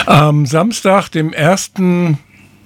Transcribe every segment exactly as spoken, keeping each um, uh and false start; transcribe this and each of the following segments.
Am Samstag, dem ersten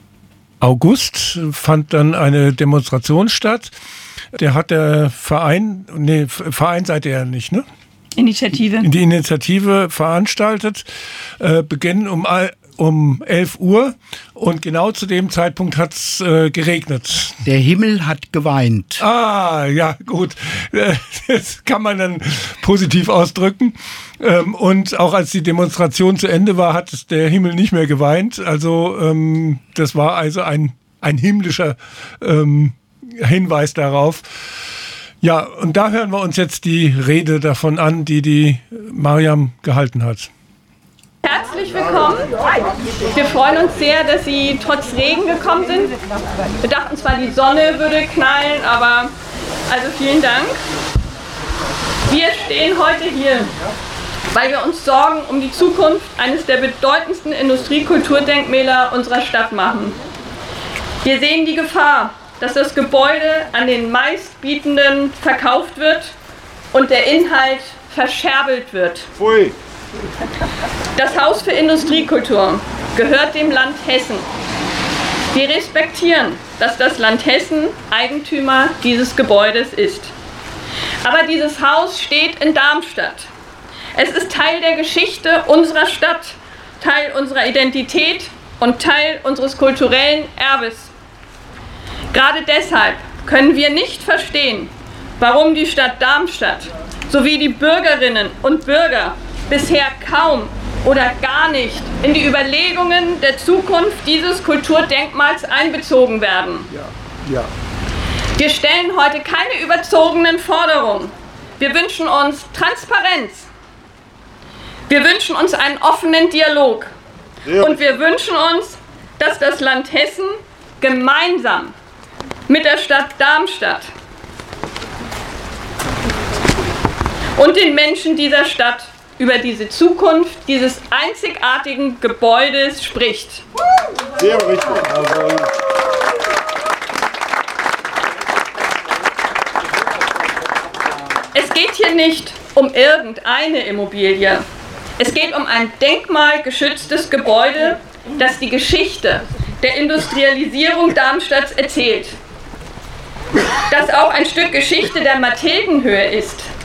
August, fand dann eine Demonstration statt. Der hat der Verein, nee, Verein seid ihr ja nicht, ne? Initiative. Die Initiative veranstaltet, äh, beginnen um, um elf Uhr und genau zu dem Zeitpunkt hat es äh, geregnet. Der Himmel hat geweint. Ah, ja, gut. Das kann man dann positiv ausdrücken. Ähm, und auch als die Demonstration zu Ende war, hat es der Himmel nicht mehr geweint. Also ähm, das war also ein, ein himmlischer ähm, Hinweis darauf. Ja, und da hören wir uns jetzt die Rede davon an, die die Mariam gehalten hat. Herzlich willkommen. Wir freuen uns sehr, dass Sie trotz Regen gekommen sind. Wir dachten zwar, die Sonne würde knallen, aber also vielen Dank. Wir stehen heute hier, weil wir uns Sorgen um die Zukunft eines der bedeutendsten Industriekulturdenkmäler unserer Stadt machen. Wir sehen die Gefahr, dass das Gebäude an den Meistbietenden verkauft wird und der Inhalt verscherbelt wird. Pfui. Das Haus für Industriekultur gehört dem Land Hessen. Wir respektieren, dass das Land Hessen Eigentümer dieses Gebäudes ist. Aber dieses Haus steht in Darmstadt. Es ist Teil der Geschichte unserer Stadt, Teil unserer Identität und Teil unseres kulturellen Erbes. Gerade deshalb können wir nicht verstehen, warum die Stadt Darmstadt sowie die Bürgerinnen und Bürger bisher kaum oder gar nicht in die Überlegungen der Zukunft dieses Kulturdenkmals einbezogen werden. Ja, ja. Wir stellen heute keine überzogenen Forderungen. Wir wünschen uns Transparenz. Wir wünschen uns einen offenen Dialog. Ja. Und wir wünschen uns, dass das Land Hessen gemeinsam mit der Stadt Darmstadt und den Menschen dieser Stadt über diese Zukunft dieses einzigartigen Gebäudes spricht. Sehr richtig. Also Es geht hier nicht um irgendeine Immobilie. Es geht um ein denkmalgeschütztes Gebäude, das die Geschichte der Industrialisierung Darmstadts erzählt. Das auch ein Stück Geschichte der Mathildenhöhe ist.